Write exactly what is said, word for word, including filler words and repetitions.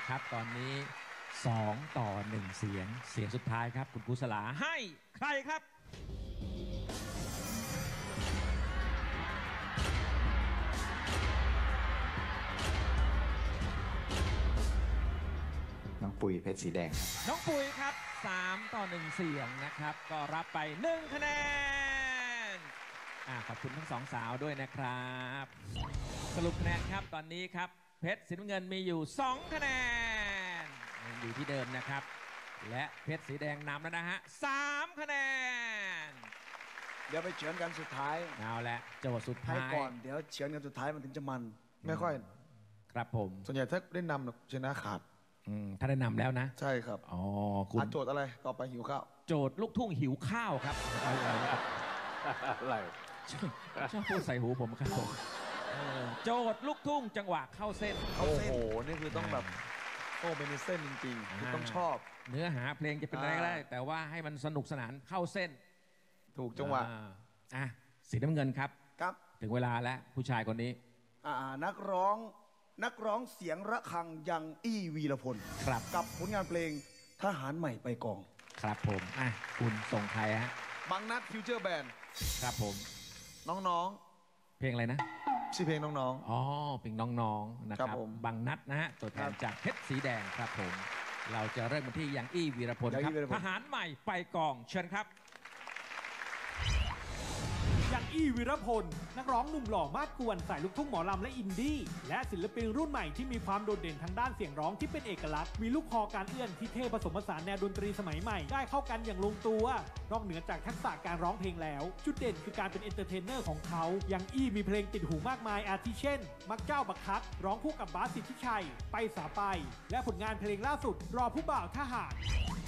ละครับตอนนี้สองต่อหนึ่งเสียงเสียงสุดท้ายครับคุณกุศลาให้ใครครับน้องปุ๋ยเพชรสีแดงน้องปุ๋ยครับสามต่อหนึ่งเสียงนะครับก็รับไปหนึ่งคะแนนอ่าขอบคุณทั้งสองสาวด้วยนะครับสรุปคะแนนครับตอนนี้ครับเพชรสีน้ำเงินมีอยู่สองคะแนนยังอยู่ที่เดิมนะครับและเพชรสีแดงนำแล้วนะฮะสามคะแนนเดี๋ยวไปเฉือนกันสุดท้ายเอาละโจทย์สุดท้าให้ยก่อนเดี๋ยวเฉือนกันสุดท้ายมันถึงจะมันไม่ค่อยครับผมส่วนใหญ่ถ้าได้นำชนะขาดอืมถ้าได้นำแล้วนะใช่ครับอ๋อคุณอ่ะโจทย์อะไรต่อไปหิวข้าวโจทย์ลูกทุ่งหิวข้าวครับอะไรชอบพูดใส่หูผมครับผมเออโจทย์ลูกทุ่งจังหวะเข้าเส้นเข้าเส้นโอ้โห นี่คือต้องแบบโอ้เป็นเส้นจริงๆคือต้องชอบเนื้อหาเพลงจะเป็นอะไรก็ได้ แต่ว่าให้มันสนุกสนานเข้าเส้นถูกจังหวะอ่าอ่ะสีน้ำเงินครับครับถึงเวลาแล้วผู้ชายคนนี้อ่านักร้องนักร้องเสียงระฆังยังอี้วีรพลครับกับผลงานเพลงทหารใหม่ไปกองครับผมอ่ะคุณส่งใครฮะบางนัดฟิวเจอร์แบนด์ครับผมน้องเพลงอะไรนะๆชื่อเพลงน้องอ๋อเพลงน้องๆนะคครัรับบผมบางนัดนะฮะตัวแทนจากเพชรสีแดงครับผมเราจะเริ่มกันที่ยังอี้วีรพลยังคอี้รับวีรพลทหารใหม่ไปกองเชิญครับอย่างอี้วีรพลนักร้องหนุ่มหล่อมาดกวนสายลูกทุ่งหมอลำและอินดี้และศิลปินรุ่นใหม่ที่มีความโดดเด่นทางด้านเสียงร้องที่เป็นเอกลักษณ์มีลูกคอการเอื้อนที่เท่ผสมผสานแนวดนตรีสมัยใหม่ได้เข้ากันอย่างลงตัวนอกเหนือจากทักษะการร้องเพลงแล้วจุดเด่นคือการเป็นเอนเตอร์เทนเนอร์ของเขาอย่างอี้มีเพลงติดหูมากมายอาทิเช่นมักเจ้าบักคักร้องคู่กับบาสสิทธิชัยไปสาไปและผลงานเพลงล่าสุดรอผู้บ่าวทหาร